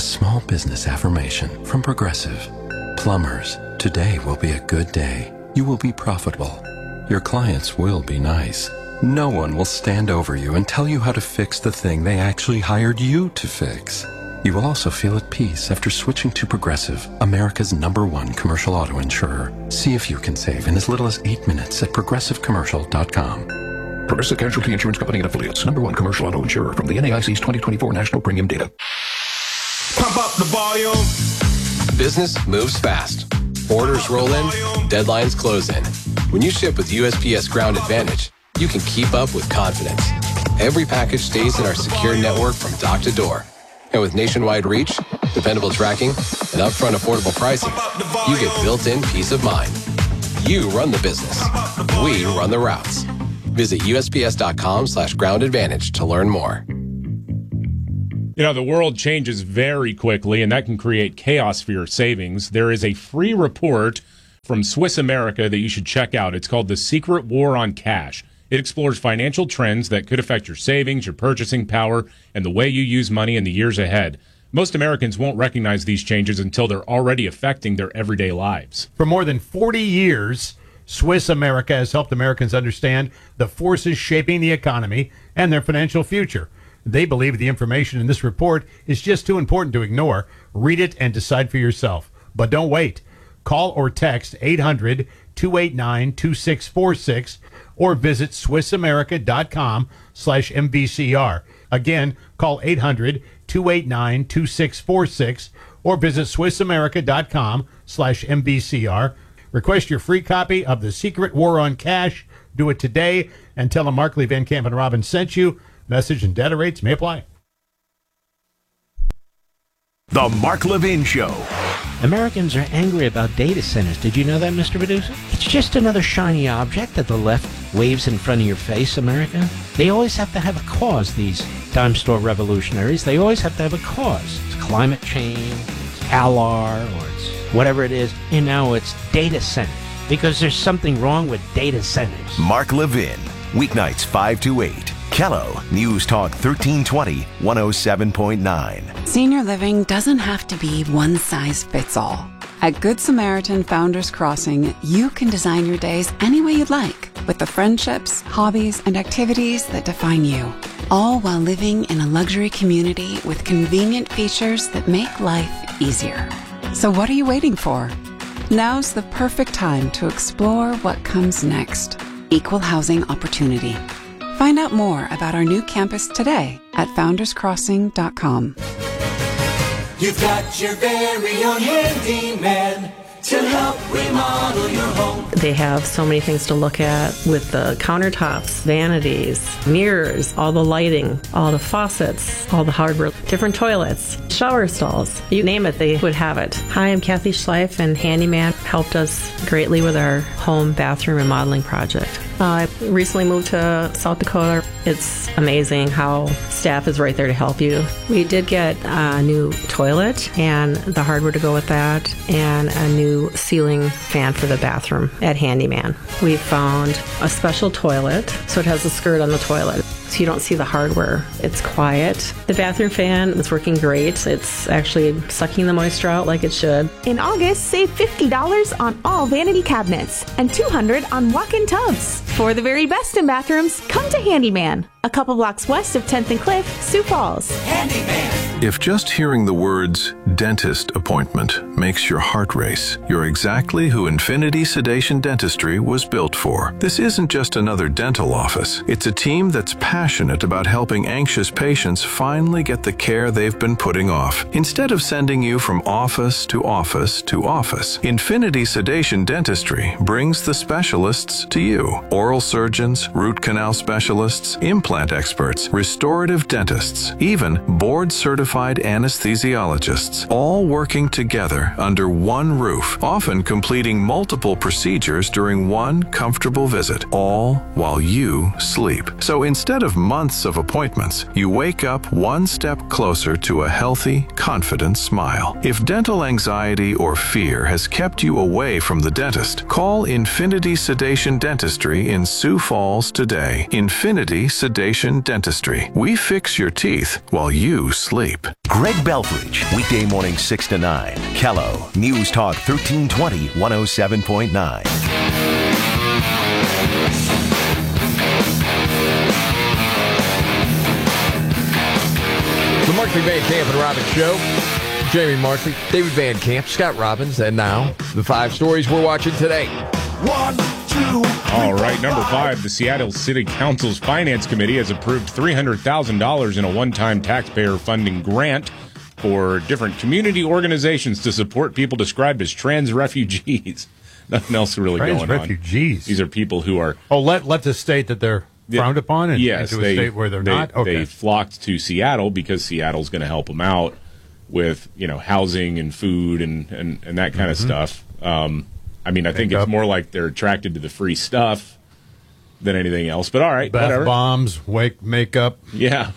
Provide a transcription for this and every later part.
small business affirmation from Progressive. Plumbers, today will be a good day. You will be profitable. Your clients will be nice. No one will stand over you and tell you how to fix the thing they actually hired you to fix. You will also feel at peace after switching to Progressive, America's #1 commercial auto insurer. See if you can save in as little as 8 minutes at progressivecommercial.com. Progressive Casualty Insurance Company and Affiliates, #1 commercial auto insurer from the NAIC's 2024 National Premium Data. Pump up the volume. Business moves fast. Orders roll in, deadlines close in. When you ship with USPS Ground Advantage, you can keep up with confidence. Every package stays in our secure network from dock to door. And with nationwide reach, dependable tracking, and upfront affordable pricing, you get built-in peace of mind. You run the business. We run the routes. Visit USPS.com/groundadvantage to learn more. You know, the world changes very quickly, and that can create chaos for your savings. There is a free report from Swiss America that you should check out. It's called The Secret War on Cash. It explores financial trends that could affect your savings, your purchasing power, and the way you use money in the years ahead. Most Americans won't recognize these changes until they're already affecting their everyday lives. For more than 40 years, Swiss America has helped Americans understand the forces shaping the economy and their financial future. They believe the information in this report is just too important to ignore. Read it and decide for yourself. But don't wait. Call or text 800-289-2646 or visit SwissAmerica.com/MVCR. Again, call 800-289-2646 or visit SwissAmerica.com/MVCR. Request your free copy of The Secret War on Cash. Do it today and tell them Markley, Van Camp, and Robin sent you. Message and data rates may apply. The Mark Levin Show. Americans are angry about data centers. Did you know that, Mr. Medusa? It's just another shiny object that the left waves in front of your face, America. They always have to have a cause, these dime store revolutionaries. They always have to have a cause. It's climate change, it's ALAR, or it's whatever it is. And now it's data centers, because there's something wrong with data centers. Mark Levin, weeknights 5 to 8. Kello, News Talk 1320, 107.9. Senior living doesn't have to be one size fits all. At Good Samaritan Founders Crossing, you can design your days any way you'd like, with the friendships, hobbies, and activities that define you, all while living in a luxury community with convenient features that make life easier. So what are you waiting for? Now's the perfect time to explore what comes next. Equal housing opportunity. Find out more about our new campus today at founderscrossing.com. You've got your very own handyman to help remodel your home. They have so many things to look at with the countertops, vanities, mirrors, all the lighting, all the faucets, all the hardware, different toilets, shower stalls. You name it, they would have it. Hi, I'm Kathy Schleif, and Handyman helped us greatly with our home bathroom remodeling project. I recently moved to South Dakota. It's amazing how staff is right there to help you. We did get a new toilet and the hardware to go with that, and a new ceiling fan for the bathroom at Handyman. We found a special toilet, so it has a skirt on the toilet, so you don't see the hardware. It's quiet. The bathroom fan is working great. It's actually sucking the moisture out like it should. In August, save $50 on all vanity cabinets and $200 on walk-in tubs. For the very best in bathrooms, come to Handyman, a couple blocks west of 10th and Cliff, Sioux Falls. Handyman. If just hearing the words dentist appointment makes your heart race, you're exactly who Infinity Sedation Dentistry was built for. This isn't just another dental office. It's a team that's passionate about helping anxious patients finally get the care they've been putting off. Instead of sending you from office to office to office, Infinity Sedation Dentistry brings the specialists to you. Oral surgeons, root canal specialists, implant experts, restorative dentists, even board-certified anesthesiologists, all working together under one roof, often completing multiple procedures during one comfortable visit, all while you sleep. So instead of months of appointments, you wake up one step closer to a healthy, confident smile. If dental anxiety or fear has kept you away from the dentist, call Infinity Sedation Dentistry in Sioux Falls today. Infinity Sedation Dentistry. We fix your teeth while you sleep. Greg Belfridge, weekday morning 6 to 9. Kello, News Talk 1320, 107.9. The Markley Van Camp and Robbins Show. Jamie Markley, David Van Camp, Scott Robbins, and now the 5 stories we're watching today. 1, 2, 3, All right, number 5, the Seattle City Council's Finance Committee has approved $300,000 in a one-time taxpayer funding grant for different community organizations to support people described as trans refugees. Nothing else really Trans going on. refugees. These are people who are... Oh, let the state that they're frowned upon and yes, into a state where they're not? Okay. They flocked to Seattle because Seattle's going to help them out with, housing and food and that kind of stuff. I mean, I think it's more like they're attracted to the free stuff than anything else. But all right, Bath whatever. bombs, makeup. Yeah,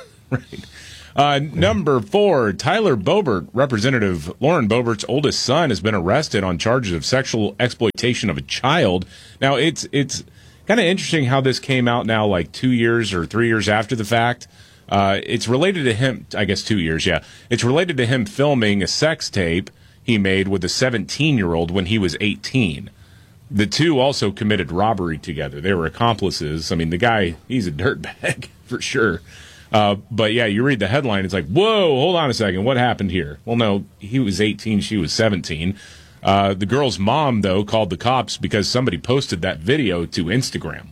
right. Number 4, Tyler Boebert, Representative Lauren Boebert's oldest son, has been arrested on charges of sexual exploitation of a child. Now, it's kind of interesting how this came out now, like 2 years or 3 years after the fact. It's related to him, I guess 2 years, yeah. It's related to him filming a sex tape he made with a 17-year-old when he was 18. The two also committed robbery together. They were accomplices. I mean, the guy, he's a dirtbag for sure. But yeah, you read the headline, it's like, whoa, hold on a second, what happened here? Well, no, he was 18, she was 17. The girl's mom, though, called the cops because somebody posted that video to Instagram.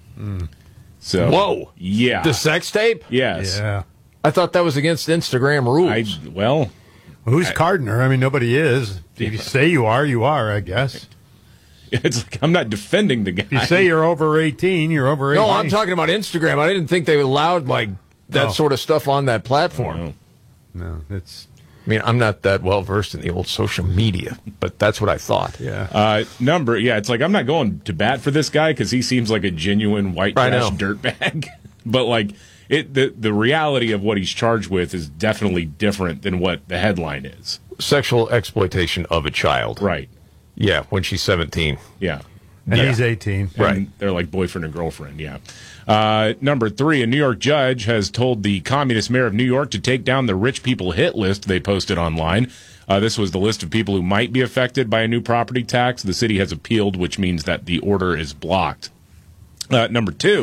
So, whoa. Yeah. The sex tape? Yes. Yeah. I thought that was against Instagram rules. Who's carding her? I mean, nobody is. If you say you are, I guess. It's like, I'm not defending the guy. If you say you're over 18, you're over 18. No, I'm talking about Instagram. I didn't think they allowed, that sort of stuff on that platform. No, it's... I mean, I'm not that well versed in the old social media, but that's what I thought. Yeah. It's like I'm not going to bat for this guy because he seems like a genuine white trash dirtbag. But the reality of what he's charged with is definitely different than what the headline is. Sexual exploitation of a child. Right. Yeah, when she's 17. Yeah. And he's 18. Right. And they're like boyfriend and girlfriend, yeah. Number 3, a New York judge has told the communist mayor of New York to take down the rich people hit list they posted online. This was the list of people who might be affected by a new property tax. The city has appealed, which means that the order is blocked. Number 2,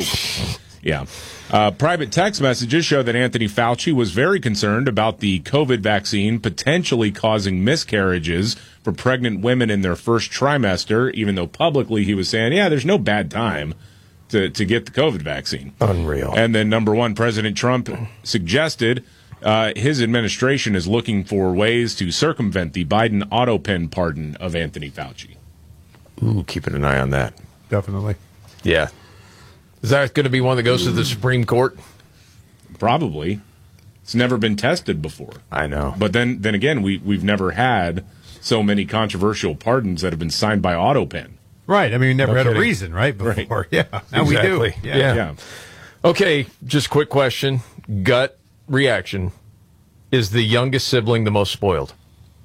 private text messages show that Anthony Fauci was very concerned about the COVID vaccine potentially causing miscarriages for pregnant women in their first trimester, even though publicly he was saying, there's no bad time to get the COVID vaccine. Unreal. And then number 1, President Trump suggested his administration is looking for ways to circumvent the Biden auto pen pardon of Anthony Fauci. Ooh, keeping an eye on that. Definitely. Yeah. Is that going to be one that goes to the Supreme Court? Probably. It's never been tested before. I know. But then again, we've never had so many controversial pardons that have been signed by AutoPen. Right. I mean, we never had a reason, right? Before. Right. Yeah. Now exactly. we do. Yeah. Okay, just quick question. Gut reaction. Is the youngest sibling the most spoiled?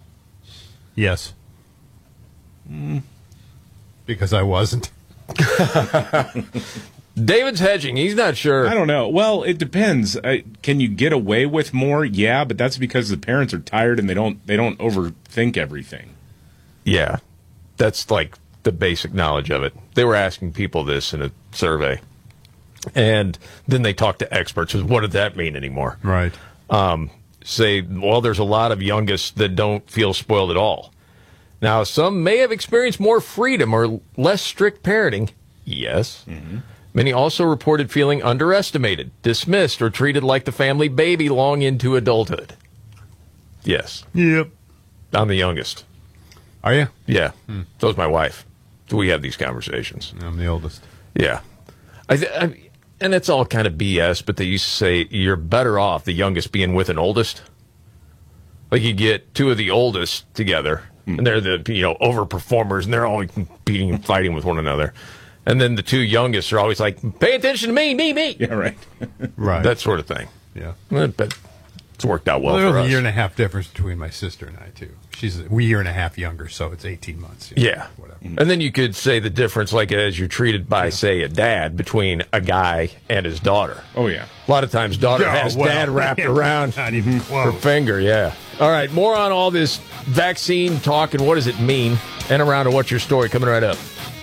Yes. Because I wasn't. David's hedging. He's not sure. I don't know. Well, it depends. Can you get away with more? Yeah, but that's because the parents are tired and they don't overthink everything. Yeah. That's like the basic knowledge of it. They were asking people this in a survey. And then they talked to experts. What did that mean anymore? Right. Say, well, there's a lot of youngest that don't feel spoiled at all. Now, some may have experienced more freedom or less strict parenting. Yes. Mm-hmm. Many also reported feeling underestimated, dismissed, or treated like the family baby long into adulthood. Yes. Yep. I'm the youngest. Are you? Yeah. So is my wife. We have these conversations. I'm the oldest. Yeah. And it's all kind of BS, but they used to say you're better off the youngest being with an oldest. Like you get two of the oldest together, and they're the overperformers, and they're always competing and fighting with one another. And then the two youngest are always like, pay attention to me. Yeah, right. Right. That sort of thing. Yeah. But It's worked out well there's for us. a year and a half difference between my sister and I, too. She's a year and a half younger, so it's 18 months. Yeah. Whatever. And then you could say the difference, like as you're treated by, say, a dad between a guy and his daughter. Oh, yeah. A lot of times daughter has dad wrapped around Not even her close. finger, yeah. All right, more on all this vaccine talk and what does it mean, and around to what's your story coming right up.